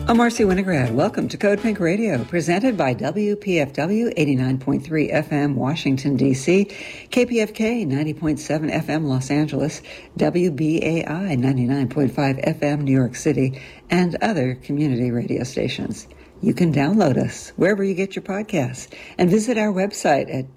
I'm Marcy Winograd. Welcome to Code Pink Radio, presented by WPFW 89.3 FM Washington, D.C., KPFK 90.7 FM Los Angeles, WBAI 99.5 FM New York City, and other community radio stations. You can download us wherever you get your podcasts and visit our website at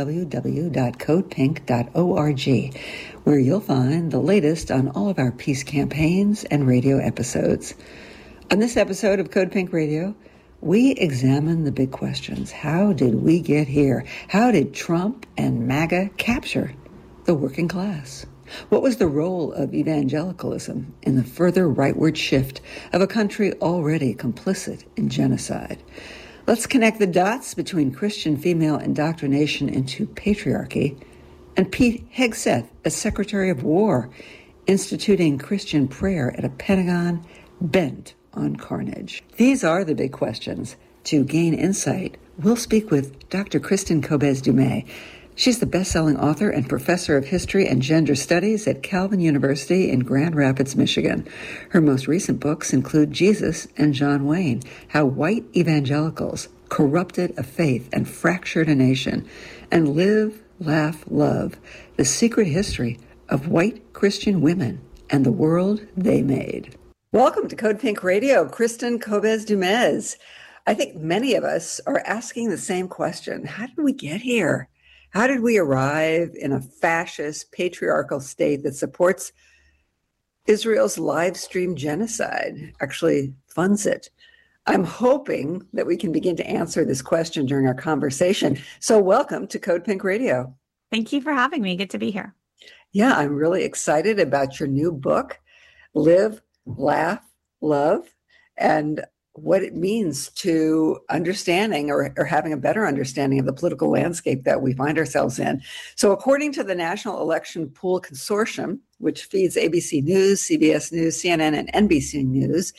www.codepink.org, where you'll find the latest on all of our peace campaigns and radio episodes. On this episode of Code Pink Radio, we examine the big questions. How did we get here? How did Trump and MAGA capture the working class? What was the role of evangelicalism in the further rightward shift of a country already complicit in genocide? Let's connect the dots between Christian female indoctrination into patriarchy and Pete Hegseth as Secretary of War, instituting Christian prayer at a Pentagon bent on carnage. These are the big questions. To gain insight, we'll speak with Dr. Kristin Kobes Du Mez. She's the best-selling author and professor of history and gender studies at Calvin University in Grand Rapids, Michigan. Her most recent books include Jesus and John Wayne, How White Evangelicals Corrupted a Faith and Fractured a Nation, and Live, Laugh, Love, The Secret History of White Christian Women and the World They Made. Welcome to Code Pink Radio, Kristin Kobes Du Mez. I think many of us are asking the same question. How did we get here? How did we arrive in a fascist, patriarchal state that supports Israel's live stream genocide, actually funds it? I'm hoping that we can begin to answer this question during our conversation. So welcome to Code Pink Radio. Thank you for having me. Good to be here. Yeah, I'm really excited about your new book, Live, Laugh, Love, and what it means to understanding or having a better understanding of the political landscape that we find ourselves in. So according to the National Election Pool Consortium, which feeds ABC News, CBS News, CNN, and NBC News,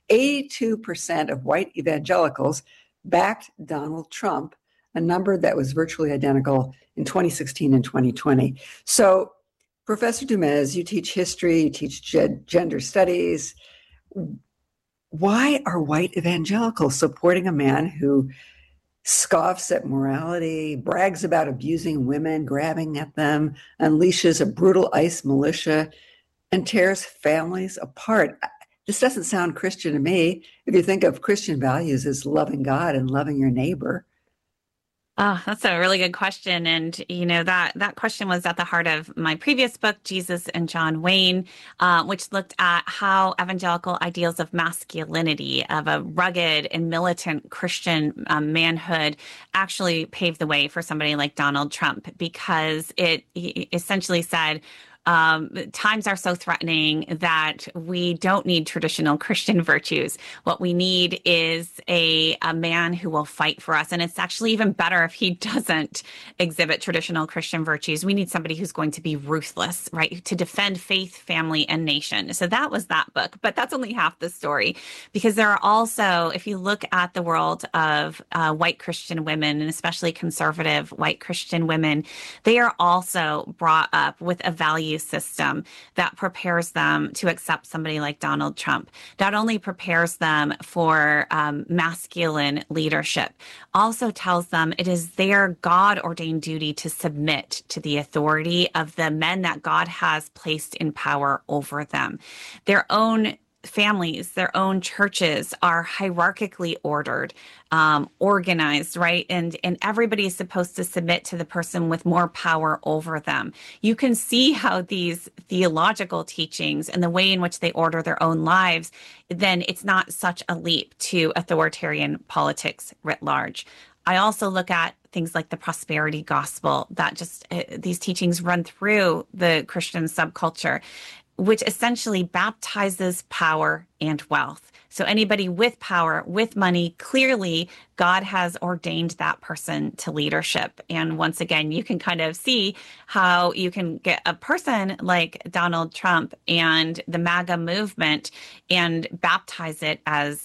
82% of white evangelicals backed Donald Trump, a number that was virtually identical in 2016 and 2020. So Professor Du Mez, you teach history, you teach gender studies. Why are white evangelicals supporting a man who scoffs at morality, brags about abusing women, grabbing at them, unleashes a brutal ICE militia, and tears families apart? This doesn't sound Christian to me. If you think of Christian values as loving God and loving your neighbor. Oh, that's a really good question. And, that question was at the heart of my previous book, Jesus and John Wayne, which looked at how evangelical ideals of masculinity, of a rugged and militant Christian manhood actually paved the way for somebody like Donald Trump, because it essentially said, times are so threatening that we don't need traditional Christian virtues. What we need is a man who will fight for us. And it's actually even better if he doesn't exhibit traditional Christian virtues. We need somebody who's going to be ruthless, right? To defend faith, family, and nation. So that was that book. But that's only half the story, because there are also, if you look at the world of white Christian women, and especially conservative white Christian women, they are also brought up with a value system that prepares them to accept somebody like Donald Trump. Not only prepares them for masculine leadership, also tells them it is their God-ordained duty to submit to the authority of the men that God has placed in power over them. Their own families, their own churches are hierarchically ordered, organized, right? And everybody is supposed to submit to the person with more power over them. You can see how these theological teachings and the way in which they order their own lives, then it's not such a leap to authoritarian politics writ large. I also look at things like the prosperity gospel, that just these teachings run through the Christian subculture, which essentially baptizes power and wealth. So anybody with power, with money, clearly God has ordained that person to leadership. And once again, you can kind of see how you can get a person like Donald Trump and the MAGA movement and baptize it as